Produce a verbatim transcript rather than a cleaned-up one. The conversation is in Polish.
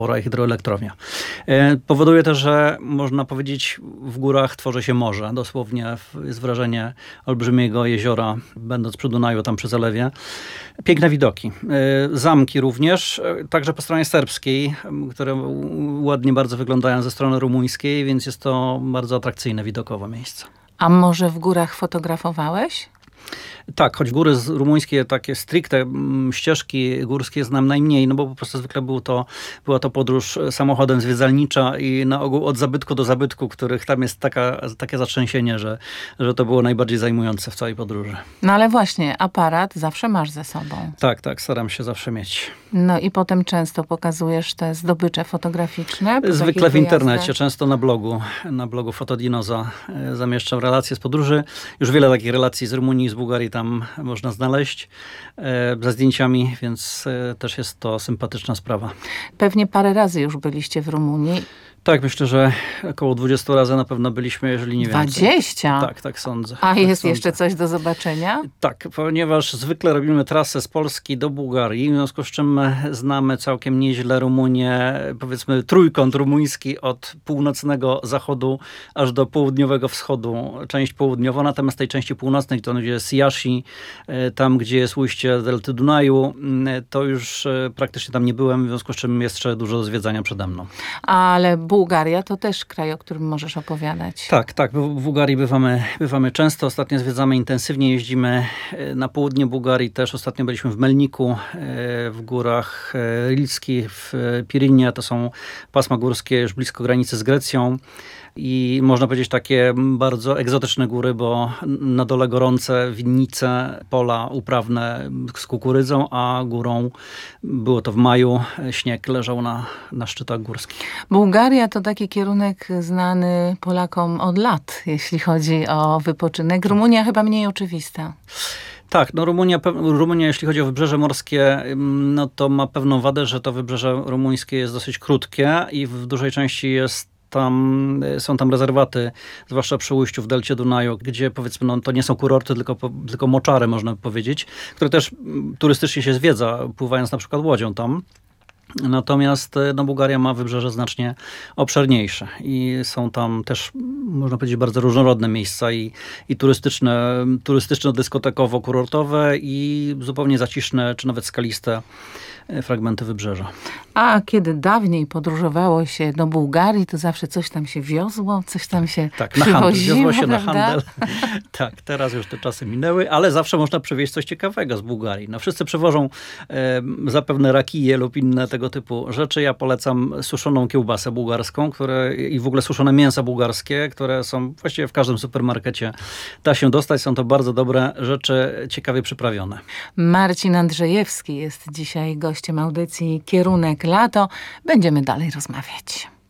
hydroelektrownia. Powoduje też, że można powiedzieć, w górach tworzy się morze. Dosłownie jest wrażenie olbrzymiego jeziora, będąc przy Dunaju, tam przy zalewie. Piękne widoki. Zamki również, także po stronie serbskiej, które ładnie bardzo wyglądają ze strony rumuńskiej, więc jest to bardzo atrakcyjne widokowo miejsce. A może w górach fotografowałeś? Tak, choć góry rumuńskie, takie stricte ścieżki górskie znam najmniej, no bo po prostu zwykle był to, była to podróż samochodem zwiedzalnicza i na ogół od zabytku do zabytku, których tam jest taka, takie zatrzęsienie, że, że to było najbardziej zajmujące w całej podróży. No ale właśnie, aparat zawsze masz ze sobą. Tak, tak, staram się zawsze mieć. No i potem często pokazujesz te zdobycze fotograficzne? Zwykle w internecie, często na blogu, na blogu Fotodinoza zamieszczam relacje z podróży. Już wiele takich relacji z Rumunii, z Bułgarii tam można znaleźć e, ze zdjęciami, więc e, też jest to sympatyczna sprawa. Pewnie parę razy już byliście w Rumunii. Tak, myślę, że około dwudziestu razy na pewno byliśmy, jeżeli nie więcej. dwadzieścia? Tak, tak sądzę. A tak jest sądzę. jeszcze coś do zobaczenia? Tak, ponieważ zwykle robimy trasę z Polski do Bułgarii, w związku z czym znamy całkiem nieźle Rumunię, powiedzmy trójkąt rumuński od północnego zachodu aż do południowego wschodu, część południowa, natomiast tej części północnej, to gdzie jest Iași, tam gdzie jest ujście delty Dunaju, to już praktycznie tam nie byłem, w związku z czym jest jeszcze dużo do zwiedzania przede mną. Ale Bułgaria to też kraj, o którym możesz opowiadać. Tak, tak. W Bułgarii bywamy, bywamy często. Ostatnio zwiedzamy intensywnie. Jeździmy na południe Bułgarii też. Ostatnio byliśmy w Melniku, w górach Rilski, w Pirinie. To są pasma górskie już blisko granicy z Grecją. I można powiedzieć takie bardzo egzotyczne góry, bo na dole gorące winnice, pola uprawne z kukurydzą, a górą było to w maju, śnieg leżał na, na szczytach górskich. Bułgaria to taki kierunek znany Polakom od lat, jeśli chodzi o wypoczynek. Rumunia chyba mniej oczywista. Tak, no Rumunia, Rumunia, jeśli chodzi o wybrzeże morskie, no to ma pewną wadę, że to wybrzeże rumuńskie jest dosyć krótkie i w dużej części jest Tam, są tam rezerwaty, zwłaszcza przy ujściu w delcie Dunaju, gdzie powiedzmy, no, to nie są kurorty, tylko, tylko moczary, można powiedzieć, które też turystycznie się zwiedza, pływając na przykład łodzią tam. Natomiast no, Bułgaria ma wybrzeże znacznie obszerniejsze i są tam też, można powiedzieć, bardzo różnorodne miejsca i, i turystyczne, turystyczno-dyskotekowo-kurortowe i zupełnie zaciszne, czy nawet skaliste fragmenty wybrzeża. A kiedy dawniej podróżowało się do Bułgarii, to zawsze coś tam się wiozło, coś tam się tak, na handel. Wiozło się prawda? na handel. Tak, teraz już te czasy minęły, ale zawsze można przywieźć coś ciekawego z Bułgarii. No, wszyscy przywożą e, zapewne rakije lub inne tego typu rzeczy. Ja polecam suszoną kiełbasę bułgarską, które, i w ogóle suszone mięsa bułgarskie, które są właściwie w każdym supermarkecie da się dostać. Są to bardzo dobre rzeczy, ciekawie przyprawione. Marcin Andrzejewski jest dzisiaj gościem audycji Kierunek Lato. Będziemy dalej rozmawiać.